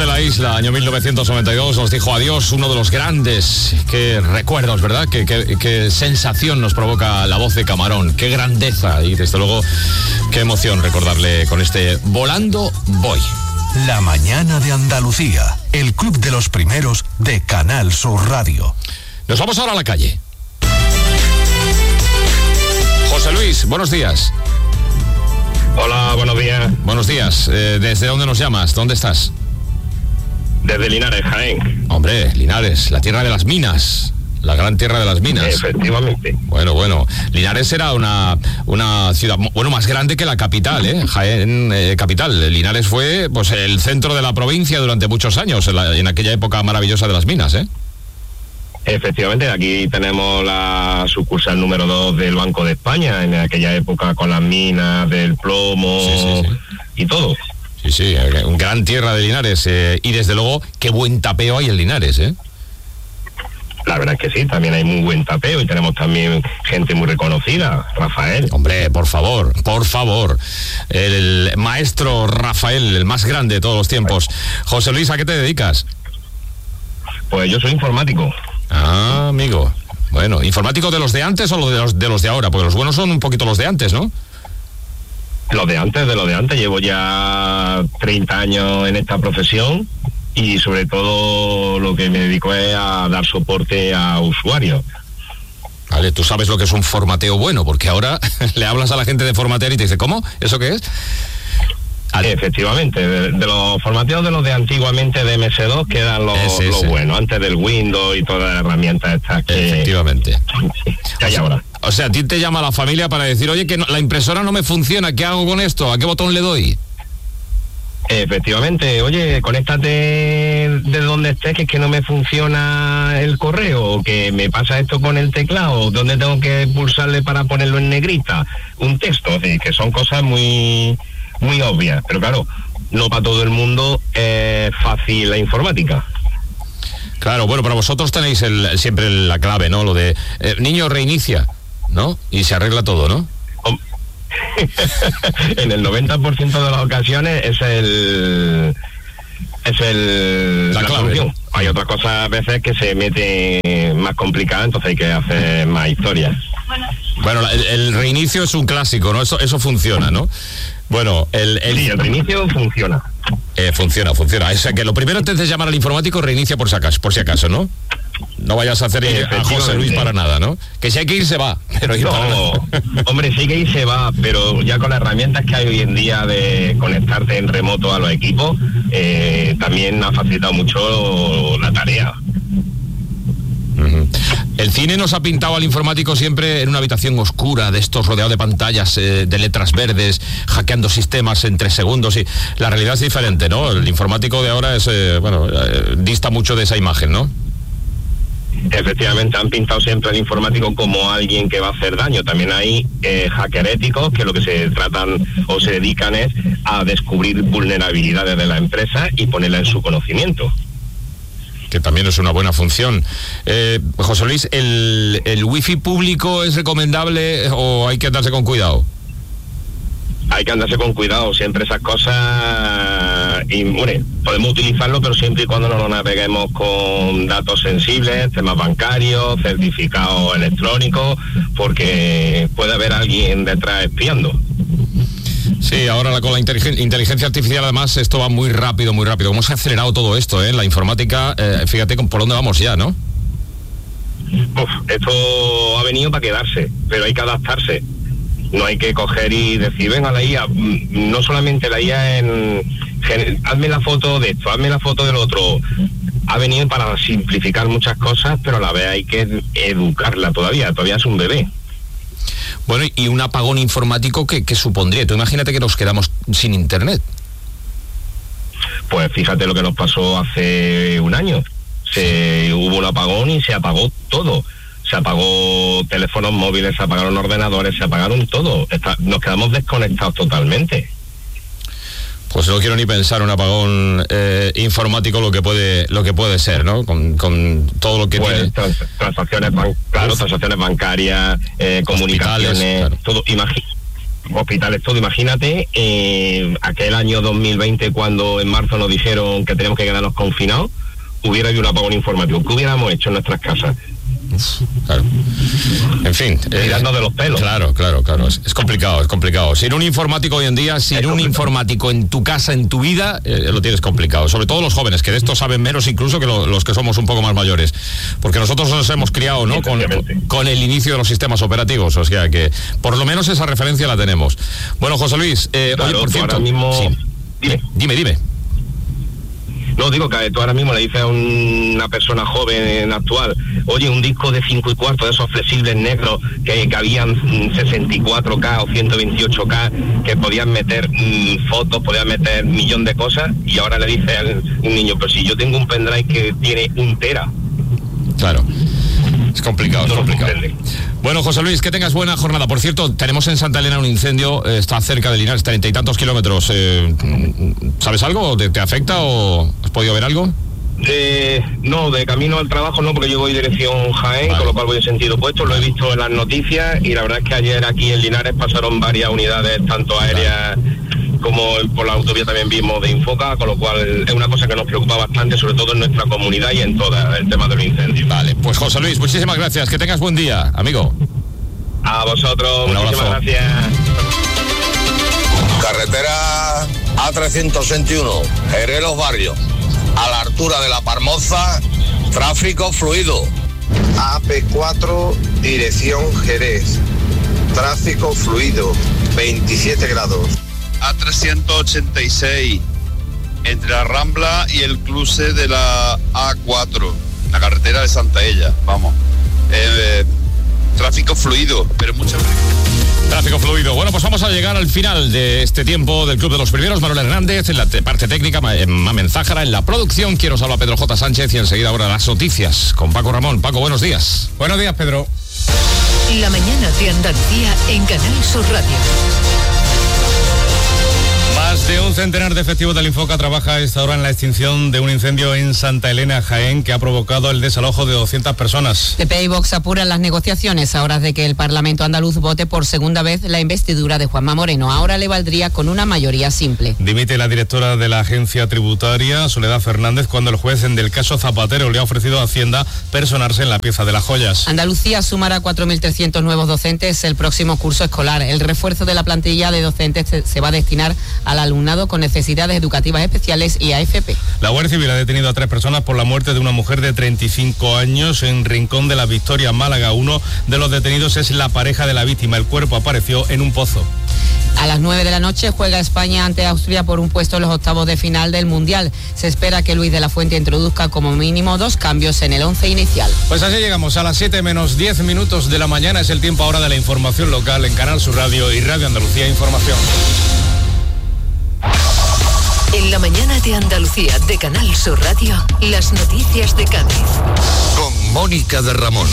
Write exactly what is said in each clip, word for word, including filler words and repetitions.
de la isla, año mil novecientos noventa y dos, nos dijo adiós uno de los grandes. Qué recuerdos, ¿verdad? Qué, qué, qué sensación nos provoca la voz de Camarón. Qué grandeza y desde luego qué emoción recordarle con este Volando Voy. La mañana de Andalucía, el club de los primeros de Canal Sur Radio. Nos vamos ahora a la calle. José Luis, buenos días. Hola, buenos días. Buenos días. Eh, ¿Desde dónde nos llamas? ¿Dónde estás? Desde Linares, Jaén. Hombre, Linares, la tierra de las minas. La gran tierra de las minas. Efectivamente. Bueno, bueno. Linares era una, una ciudad, bueno, más grande que la capital, ¿eh? Jaén, eh, capital. Linares fue, pues, el centro de la provincia durante muchos años, en, la, en aquella época maravillosa de las minas, ¿eh? Efectivamente, aquí tenemos la sucursal número dos del Banco de España, en aquella época con las minas del plomo sí, sí, sí. y todo. Sí, sí, un gran tierra de Linares, eh, y desde luego, qué buen tapeo hay en Linares, ¿eh? La verdad es que sí, también hay muy buen tapeo y tenemos también gente muy reconocida, Rafael. Hombre, por favor, por favor, el maestro Rafael, el más grande de todos los tiempos. José Luis, ¿a qué te dedicas? Pues yo soy informático. Ah, amigo. Bueno, ¿informático de los de antes o de los de los de ahora? Porque los buenos son un poquito los de antes, ¿no? Los de antes, de los de antes. Llevo ya treinta años en esta profesión y sobre todo lo que me dedico es a dar soporte a usuarios. Vale, tú sabes lo que es un formateo bueno, porque ahora le hablas a la gente de formatear y te dice, ¿cómo? ¿Eso qué es? Efectivamente, de, de los formateos de los de antiguamente de eme ese dos, que eran los, ese, los ese. buenos, antes del Windows y todas las herramientas estas que... Efectivamente. que hay ahora. O sea, a ti te llama la familia para decir, oye, que no, la impresora no me funciona, ¿qué hago con esto? ¿A qué botón le doy? Efectivamente, oye, conéctate de donde estés, que es que no me funciona el correo, o que me pasa esto con el teclado, ¿dónde tengo que pulsarle para ponerlo en negrita? Un texto, es decir, que son cosas muy... muy obvias, pero claro, no para todo el mundo es fácil la informática. Claro, bueno, pero vosotros tenéis el, siempre la clave, ¿no? Lo de, eh, niño, reinicia, ¿no? Y se arregla todo, ¿no? En el noventa por ciento de las ocasiones es el... es el... La, la clave, solución. ¿no? Hay otras cosas a veces que se mete más complicadas, entonces hay que hacer más historias. Bueno, el, el reinicio es un clásico, ¿no? Eso, eso funciona, ¿no? Bueno, el... el... Sí, el reinicio funciona. Eh, funciona, funciona. O sea, que lo primero antes de llamar al informático, reinicia por si acaso, por si acaso, ¿no? No vayas a hacer a José Luis para nada, ¿no? Que si hay que ir, se va, pero ir no, para nada. Hombre, sí que ir se va, pero ya con las herramientas que hay hoy en día de conectarte en remoto a los equipos, eh, también ha facilitado mucho la tarea. Uh-huh. El cine nos ha pintado al informático siempre en una habitación oscura, de estos rodeado de pantallas, eh, de letras verdes, hackeando sistemas en tres segundos, y la realidad es diferente, ¿no? El informático de ahora es, eh, bueno, eh, dista mucho de esa imagen, ¿no? Efectivamente, han pintado siempre al informático como alguien que va a hacer daño. También hay eh, hacker éticos que lo que se tratan o se dedican es a descubrir vulnerabilidades de la empresa y ponerla en su conocimiento. Que también es una buena función. Eh, José Luis, ¿el, ¿el wifi público es recomendable o hay que andarse con cuidado? Hay que andarse con cuidado, siempre esas cosas, y bueno, podemos utilizarlo, pero siempre y cuando no lo naveguemos con datos sensibles, temas bancarios, certificados electrónicos, porque puede haber alguien detrás espiando. Sí, ahora con la inteligen- inteligencia artificial además esto va muy rápido, muy rápido. ¿Cómo se ha acelerado todo esto, eh? La informática, eh, fíjate por dónde vamos ya, ¿no? Uf, esto ha venido para quedarse, pero hay que adaptarse. No hay que coger y decir, venga, la I A, no solamente la I A en... hazme la foto de esto, hazme la foto del otro. Ha venido para simplificar muchas cosas, pero a la vez hay que educarla todavía, todavía es un bebé. Bueno, y un apagón informático, ¿qué, qué supondría? Tú imagínate que nos quedamos sin internet. Pues fíjate lo que nos pasó hace un año. Se, hubo un apagón y se apagó todo. Se apagó teléfonos móviles, se apagaron ordenadores, se apagaron todo. Está, nos quedamos desconectados totalmente. Pues no quiero ni pensar un apagón eh, informático lo que puede lo que puede ser, ¿no? Con, con todo lo que pues, tiene. Trans, transacciones, ban, claro, transacciones bancarias, eh, comunicaciones, claro. todo. Imagi, hospitales todo. Imagínate eh, aquel año dos mil veinte, cuando en marzo nos dijeron que teníamos que quedarnos confinados, hubiera habido un apagón informativo. ¿Qué hubiéramos hecho en nuestras casas? Claro. En fin, tirando eh, de los pelos. Claro, claro, claro. Es, es complicado, es complicado. Sin un informático hoy en día, sin es un complicado. informático en tu casa, en tu vida, eh, lo tienes complicado. Sobre todo los jóvenes, que de esto saben menos incluso que lo, los que somos un poco más mayores. Porque nosotros nos hemos criado, ¿no? Con, con el inicio de los sistemas operativos. O sea que por lo menos esa referencia la tenemos. Bueno, José Luis, eh, claro, oye, por cierto. Ahora mismo... Sí. Dime, dime, dime. No, digo que tú ahora mismo le dices a una persona joven actual, oye, un disco de cinco y cuarto, de esos flexibles negros que, que habían sesenta y cuatro K o ciento veintiocho K, que podían meter mmm, fotos, podían meter un millón de cosas, y ahora le dice a un niño, pero si yo tengo un pendrive que tiene un tera. Claro. Es complicado, es complicado. Bueno, José Luis, que tengas buena jornada. Por cierto, tenemos en Santa Elena un incendio, eh, está cerca de Linares, treinta y tantos kilómetros. Eh, ¿Sabes algo? ¿Te, ¿Te afecta o has podido ver algo? Eh, no, de camino al trabajo no, porque yo voy dirección Jaén, vale. Con lo cual voy en sentido opuesto. Lo he visto en las noticias y la verdad es que ayer aquí en Linares pasaron varias unidades, tanto aéreas como por la autovía también vimos de Infoca, con lo cual es una cosa que nos preocupa bastante, sobre todo en nuestra comunidad y en toda el tema de los incendios. Vale, pues José Luis, muchísimas gracias, que tengas buen día, amigo. A vosotros, un muchísimas abrazo. Gracias. Carretera A trescientos veintiuno, Jerez Los Barrios, a la altura de La Parmoza, tráfico fluido. A P cuatro, dirección Jerez, tráfico fluido, veintisiete grados. A trescientos ochenta y seis, entre la Rambla y el cruce de la A cuatro, la carretera de Santa Ella, vamos. Eh, tráfico fluido, pero mucho... Tráfico fluido. Bueno, pues vamos a llegar al final de este tiempo del Club de los Primeros. Manuel Hernández en la parte técnica, Mamen Zájara en la producción. Quiero saludar a Pedro J. Sánchez y enseguida ahora las noticias con Paco Ramón. Paco, buenos días. Buenos días, Pedro. La mañana de Andalucía en Canal Sur Radio. Más de un centenar de efectivos del Infoca trabaja a esta hora en la extinción de un incendio en Santa Elena, Jaén, que ha provocado el desalojo de doscientas personas. P P y Vox apuran las negociaciones a horas de que el Parlamento andaluz vote por segunda vez la investidura de Juanma Moreno. Ahora le valdría con una mayoría simple. Dimite la directora de la agencia tributaria, Soledad Fernández, cuando el juez del caso Zapatero le ha ofrecido a Hacienda personarse en la pieza de las joyas. Andalucía sumará cuatro mil trescientos nuevos docentes el próximo curso escolar. El refuerzo de la plantilla de docentes se va a destinar al alumnado con necesidades educativas especiales y A F P. La Guardia Civil ha detenido a tres personas por la muerte de una mujer de treinta y cinco años en Rincón de la Victoria, Málaga. Uno de los detenidos es la pareja de la víctima. El cuerpo apareció en un pozo. A las nueve de la noche juega España ante Austria por un puesto en los octavos de final del Mundial. Se espera que Luis de la Fuente introduzca como mínimo dos cambios en el once inicial. Pues así llegamos a las siete menos diez minutos de la mañana. Es el tiempo ahora de la información local en Canal Sur Radio y Radio Andalucía Información. En la mañana de Andalucía de Canal Sur Radio, las noticias de Cádiz. Con Mónica de Ramón.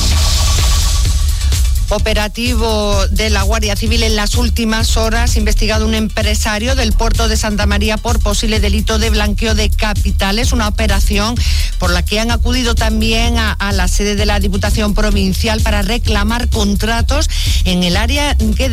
Operativo de la Guardia Civil en las últimas horas, investigado un empresario del puerto de Santa María por posible delito de blanqueo de capitales, una operación por la que han acudido también a, a la sede de la Diputación Provincial para reclamar contratos en el área que